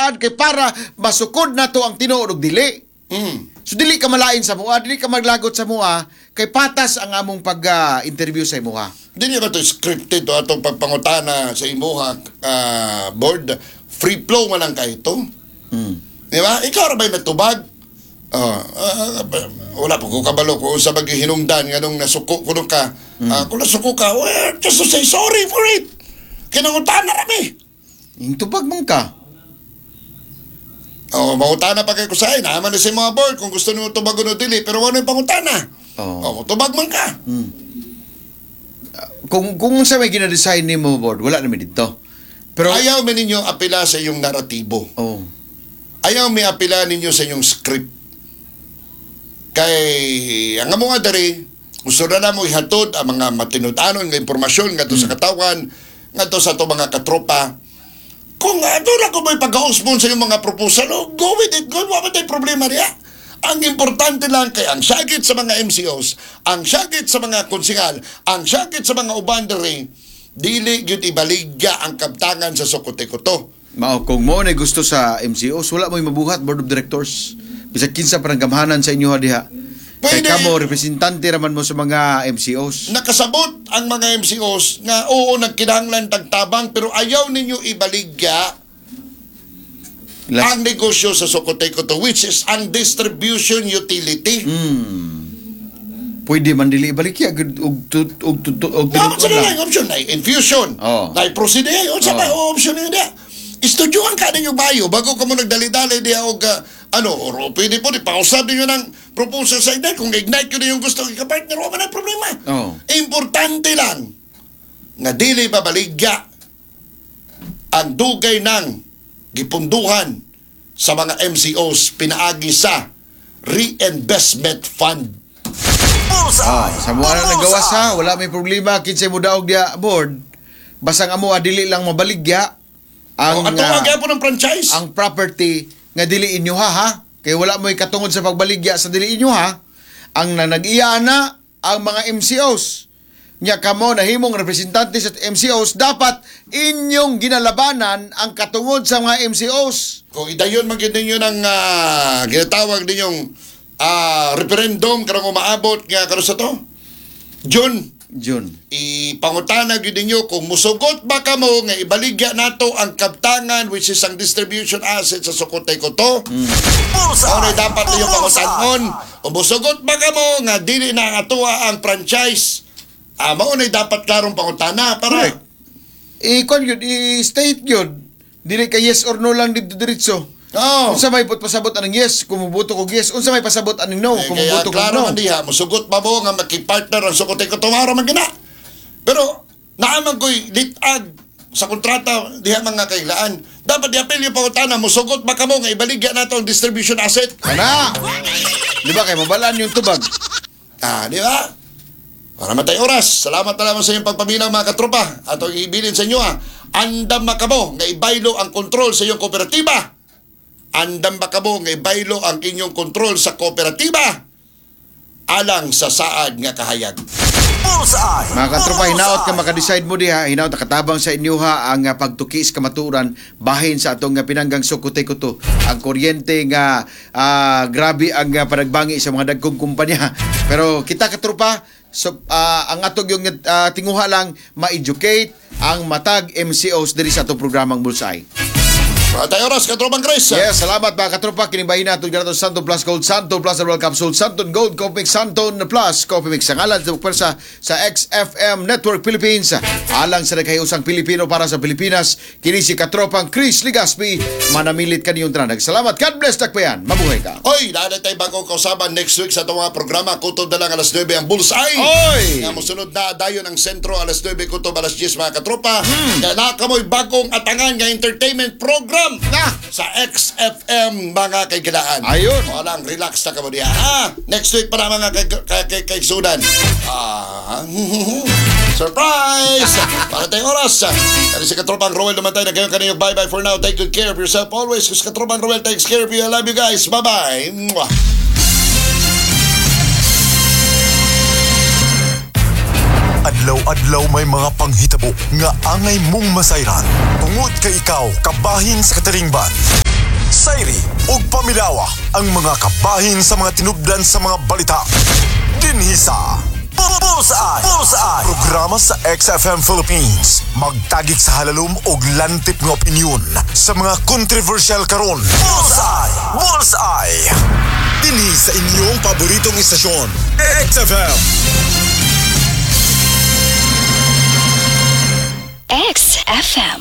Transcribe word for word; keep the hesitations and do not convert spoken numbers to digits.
saad kay para masukod na to ang tinuod og dili. Mm. So dili ka malain sa mua, dili ka maglagot sa mua kay patas ang among pag-interview uh, sa imuha. Dili ba to scripted to atong pagpangutana sa imuha uh, board? Free flow man lang kay ito. Mm. Di ba? Ikaw ra ba'y natubag? Uh, uh, uh, wala po ko kabalo kung sa bagay hinungdan nga nung nasuko kuno ka. Mm. Uh, kung nasuko ka, well, just to say sorry for it. Kinangutana rami. Yung tubag man ka. Oh, mautana pa kay kusay na man sa mga board kung gusto niyo tubag o dili pero ano yung pangutana? Oh. Oh, tubag man ka. Mm. Uh, kung kung sa may gina-design nimo board, wala naman dito. Pero ayaw man ninyo apela sa iyong naratibo. Oh. Ayaw may apela ninyo sa iyong script. Kay ang amo nga diri gusto na namo ihatod ang mga matinud-anon nga impormasyon ngadto mm. sa katawan, ngadto sa ato mga katropa. Kung ano na kung may pagka-usbon sa iyong mga proposal, oh, go with it, go, wala tayong problema niya. Ang importante lang kay ang syagit sa mga M C Os, ang syagit sa mga konsingal, ang syagit sa mga ubandere, dili yun ibaligya ang kabtangan sa Sokote-Koto. Mao, kung mo na gusto sa M C Os, wala mo'y mabuhat, Board of Directors. Bisag kinsa parang gamhanan sa inyo diha. Kay kamo, representante raman mo sa mga M C Os. Nakasabot ang mga M C Os nga oo, nagkinahanglan tagtabang pero ayaw ninyo ibaligya Last... ang negosyo sa Sokote-Koto which is ang distribution utility. Hmm. Pwede man dili ibalik ya og og og Wa sa lang option na infusion. Oh. Na proceed ay unsa ba option niya? Istudyohan ka ninyo bayo bago ka mo nagdali-dali diha og uh, ano, or pwede po di pausab ninyo ng proposal sa ignite kung ignite ko na yung gusto ikapartner wala na problema. Oh. Importante lang nga dili babaligya ang dugay ng gipunduhan sa mga M C Os pinaagi sa reinvestment fund. Ah, sa mga na nagawas ha, wala may problema kinsay mo daog dia board. Basang amo dili lang mabaligya ang oh, ato uh, agya po ng franchise. Ang property nga dili inyo ha ha. Kay wala mo'y katungod sa pagbaligya sa dili inyo ha. Ang nanag-iya na ang mga M C Os. Nya kamo nahimong representante sa M C Os, dapat inyong ginalabanan ang katungod sa mga M C Os. Kung idayon man gyud ninyo ng uh, ginatawag ninyong uh, referendum karong umaabot nga karon sa to. June June. Ipangutana gyud ninyo kung musugot ba kamo nga ibaligya nato ang kabtangan which is ang distribution asset sa Sokote-Koto. Mm. Ano dapat niyo pangutanon? O musugot ba kamo nga dili na atuwa ang franchise? Ah, mao na dapat klarong pangutana para i-kon yun, i-state yun. Dili ka yes or no lang dito diretso. Oh. Unsa may pasabot anong yes, kumubuto ko yes. Unsa may pasabot anong no, eh, kumubuto ko klaro no. Man diha, musugot pa mo nga makipartner ang Sokote-Koto maro man gina. Pero naaman ko'y litag sa kontrata diha mga kailaan. Dapat i-apel yung pangutana, musugot ba kamo nga ibaligya nato ang distribution asset? Kana. Di ba kay mabalaan yung tubag? Ah, di ba? Para matay oras. Salamat na lamang sa iyong pagpaminaw mga katropa. At ang ibilin sa inyo ha, andam makamo nga ibaylo ang kontrol sa iyong kooperatiba. Andam makamo nga ibaylo ang inyong kontrol sa kooperatiba. Alang sa saad nga kahayag. Mga katropa, hinaot ka makadecide mo diha, hinaot katabang sa inyo ha ang uh, pagtukis kamaturan bahin sa atong uh, pinanggang Sokote-Koto. Ang kuryente nga uh, grabe ang uh, panagbangi sa mga dagkong kumpanya. Pero kita katropa, so, uh, ang atong yung uh, tinguha lang ma-educate ang matag M C Os diri sa atong programang Bullseye. Patay oras, Katropang Chris. Yes, salamat mga katropa. Kinibahin natin ganito Santon Plus Gold, Santon Plus World Capsule, Santon Gold, Coffee Mix, Santon Plus Coffee Mix. Ang alam sa pwersa sa X F M Network Philippines. Alang sa nagkayusang Pilipino para sa Pilipinas. Kini si Katropang Chris Ligaspi. Manamilit kaniyong tranag. Salamat. God bless, takpayan. Mabuhay ka. Oy, dahil tayo bagong kausaban next week sa itong mga programa. Kutob na lang alas nuwebe ang Bullseye. Oy! Nga musunod na dayon ang sentro alas nuwebe, kutob alas diyes mga katropa. Hmm. Kaya nakamoy bagong atangan nga entertainment program na sa X F M mga kaigilaan. Ayun. Walang relax na kamo diya. Ah, next week para mga kay kay, kay, kay Sudan. Ah, surprise! Para tayong oras. Kaya si Katropang Roel naman tayo. Nagkaroon kanina bye-bye for now. Take good care of yourself always. Si Katropang Roel takes care of you. I love you guys. Bye-bye. Mwah. Adlaw-adlaw may mga panghitabo nga angay mong masayran. Tungod kay ikaw, kabahin sa katalingban. Pangiri ug paminawa ang mga kabahin sa mga tinubdan sa mga balita. Dinhi sa Bullseye! Bullseye! Programa sa X F M Philippines. Magtagik sa halalum og lantip nga opinyon sa mga controversial karon. Bullseye! Bullseye! Dinhi sa inyong paboritong istasyon, X F M. X F M.